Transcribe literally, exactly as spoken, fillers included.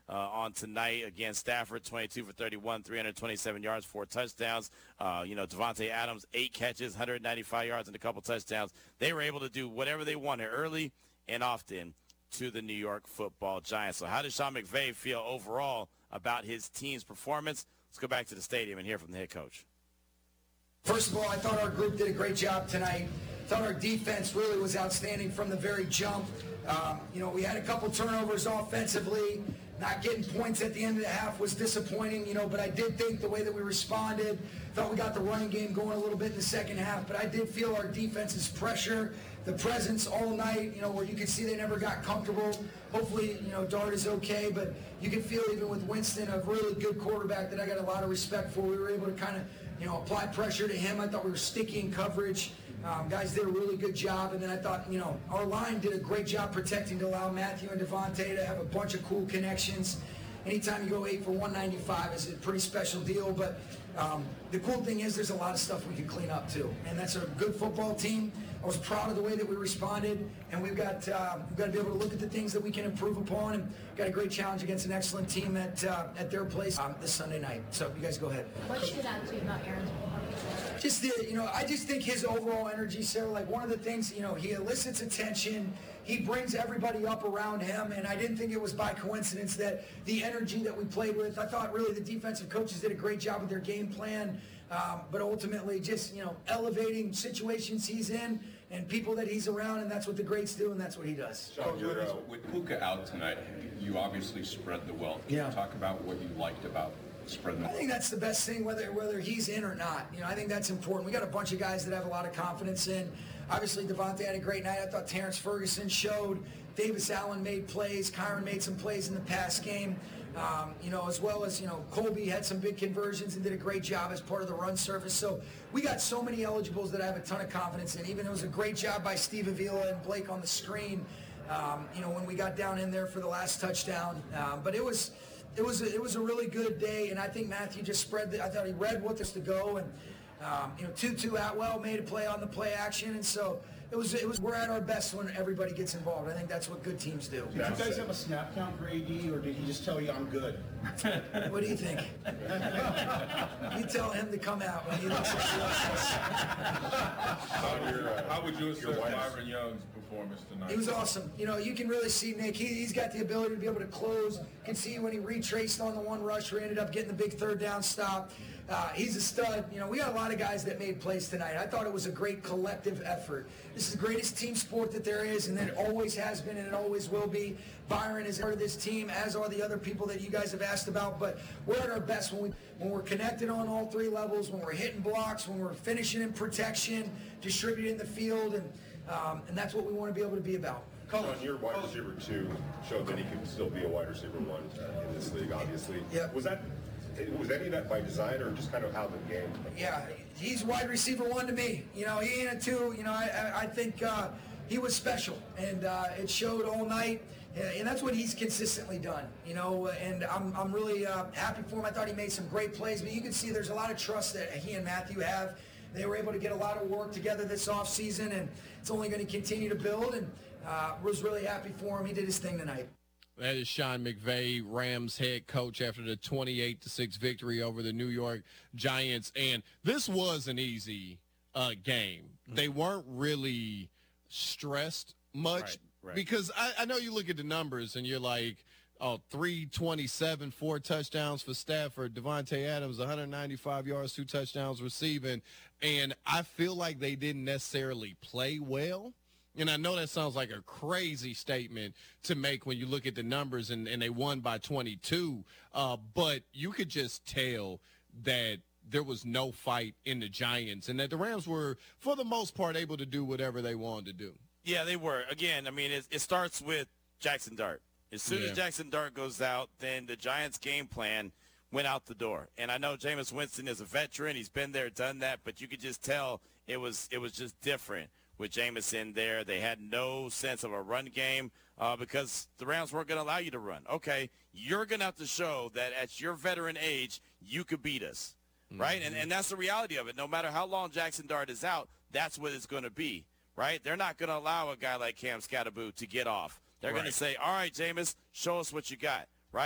uh, on tonight against Stafford, twenty-two for thirty-one, three hundred twenty-seven yards, four touchdowns. Uh, you know, Davante Adams, eight catches, one hundred ninety-five yards, and a couple touchdowns. They were able to do whatever they wanted early and often to the New York Football Giants. So how does Sean McVay feel overall about his team's performance? Let's go back to the stadium and hear from the head coach. First of all, I thought our group did a great job tonight. I thought our defense really was outstanding from the very jump. Um, you know, we had a couple turnovers offensively. Not getting points at the end of the half was disappointing, you know, but I did think the way that we responded, thought we got the running game going a little bit in the second half, but I did feel our defense's pressure, the presence all night, you know, where you could see they never got comfortable. Hopefully, you know, Dart is okay, but you can feel even with Winston, a really good quarterback that I got a lot of respect for. We were able to kind of, you know, apply pressure to him. I thought we were sticky in coverage. Um, guys did a really good job, and then I thought, you know, our line did a great job protecting to allow Matthew and Davante to have a bunch of cool connections. Anytime you go eight for one ninety-five is a pretty special deal, but um, the cool thing is there's a lot of stuff we can clean up too, and that's a good football team. I was proud of the way that we responded, and we've got uh, we've got to be able to look at the things that we can improve upon, and got a great challenge against an excellent team at uh, at their place um, this Sunday night. So you guys go ahead. What stood out to you about Aaron's performance? Just the, you know, I just think his overall energy, Sarah, like one of the things, you know, he elicits attention. He brings everybody up around him, and I didn't think it was by coincidence that the energy that we played with, I thought really the defensive coaches did a great job with their game plan, um, but ultimately just, you know, elevating situations he's in and people that he's around, and that's what the greats do, and that's what he does. Sean, you're, uh, with Puka out tonight, you obviously spread the wealth. Can Yeah. you talk about what you liked about spreading the I wealth? think that's the best thing, whether whether he's in or not. You know, I think that's important. We got a bunch of guys that have a lot of confidence in. Obviously, Davante had a great night. I thought Terrence Ferguson showed. Davis Allen made plays. Kyron made some plays in the pass game. Um, you know, as well as, you know, Colby had some big conversions and did a great job as part of the run service. So we got so many eligibles that I have a ton of confidence in. Even it was a great job by Steve Avila and Blake on the screen, um, you know, when we got down in there for the last touchdown. Um, but it was... It was a, it was a really good day, and I think Matthew just spread the, I thought he read what was to go, and um, you know, Tutu Atwell made a play on the play action, and so it was it was we're at our best when everybody gets involved. I think that's what good teams do. Did you guys have a snap count for A D, or did he just tell you I'm good? What do you think? You tell him to come out when he looks at How, your, uh, how would you assess Byron Young's performance tonight? He was awesome. You know, you can really see Nick. He, he's got the ability to be able to close. You can see when he retraced on the one rush where he ended up getting the big third down stop. Uh, he's a stud. You know, we got a lot of guys that made plays tonight. I thought it was a great collective effort. This is the greatest team sport that there is, and that it always has been and it always will be. Byron is part of this team, as are the other people that you guys have asked about. But we're at our best when, we, when we're connected on all three levels, when we're hitting blocks, when we're finishing in protection, distributing the field, and um, and that's what we want to be able to be about. Sean, your wide receiver two showed that he could still be a wide receiver one in this league, obviously. Yep. Was that was any of that by design or just kind of how the game? Yeah, he's wide receiver one to me. You know, he ain't a two. You know, I I, I think uh, he was special, and uh, it showed all night. And that's what he's consistently done, you know, and I'm, I'm really uh, happy for him. I thought he made some great plays, but you can see there's a lot of trust that he and Matthew have. They were able to get a lot of work together this offseason, and it's only going to continue to build, and uh, was really happy for him. He did his thing tonight. That is Sean McVay, Rams head coach, after the twenty-eight to six victory over the New York Giants. And this was an easy uh, game. Mm-hmm. They weren't really stressed much. Right. Right. Because I, I know you look at the numbers and you're like, oh, three twenty-seven, four touchdowns for Stafford, Davante Adams, one hundred ninety-five yards, two touchdowns receiving. And I feel like they didn't necessarily play well. And I know that sounds like a crazy statement to make when you look at the numbers, and, and they won by twenty-two. Uh, but you could just tell that there was no fight in the Giants and that the Rams were, for the most part, able to do whatever they wanted to do. Yeah, they were. Again, I mean, it, it starts with Jackson Dart. As soon yeah. as Jackson Dart goes out, then the Giants' game plan went out the door. And I know Jameis Winston is a veteran. He's been there, done that. But you could just tell it was it was just different with Jameis in there. They had no sense of a run game uh, because the Rams weren't going to allow you to run. Okay, you're going to have to show that at your veteran age, you could beat us, mm-hmm. right? And, and that's the reality of it. No matter how long Jackson Dart is out, that's what it's going to be. Right? They're not going to allow a guy like Cam Scatterboo to get off. They're right. going to say, all right, Jameis, show us what you got.